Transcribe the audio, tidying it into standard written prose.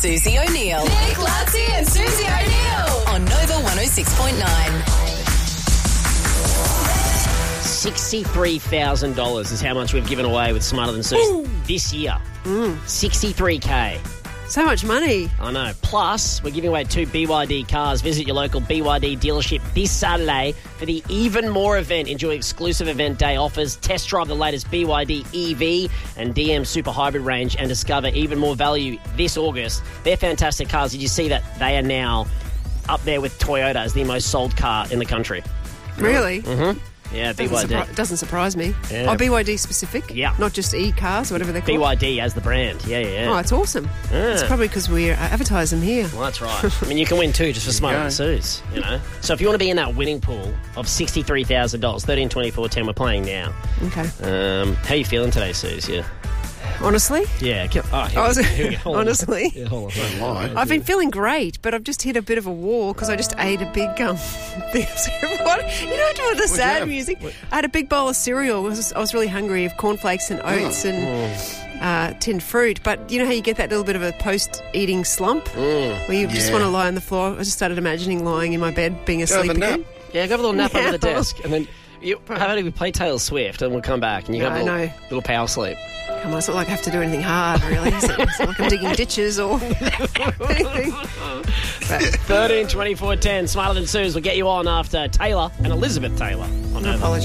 Susie O'Neill. Nick Lutzi and Susie O'Neill on Nova 106.9. $63,000 is how much we've given away with Smarter Than Suze this year. $63K. So much money. I know. Plus, we're giving away 2 BYD cars. Visit your local BYD dealership this Saturday for the Even More event. Enjoy exclusive event day offers, test drive the latest BYD EV and DM Super Hybrid range, and discover even more value this August. They're fantastic cars. Did you see that they are now up there with Toyota as the most sold car in the country? Really? Mm-hmm. Yeah, BYD. Doesn't surprise me. Yeah. Oh, BYD specific? Yeah. Not just e-cars, whatever they're called? BYD as the brand. Yeah. Oh, it's awesome. Yeah. It's probably because we advertise them here. Well, that's right. I mean, you can win too just for Smarter Than Suze, you know. So if you want to be in that winning pool of $63,000, 13, 24, 10, we're playing now. Okay. How are you feeling today, Suze? Yeah. Honestly? Yeah. Here we go. Honestly? Yeah, hold on. I've been feeling great, but I've just hit a bit of a wall because I just ate a big thing of what? You know, with the sad music. I had a big bowl of cereal. I was really hungry, of cornflakes and oats and tinned fruit. But you know how you get that little bit of a post-eating slump where you just want to lie on the floor? I just started imagining lying in my bed, being asleep again. Yeah, go have a little nap under the desk, and then how about if we play Taylor Swift and we'll come back and you have a little power sleep. Come on, it's not like I have to do anything hard, really. It's not like I'm digging ditches or anything. 13, 24, 10, Smarter Than Suze will get you on after Taylor and Elizabeth Taylor. Apologies.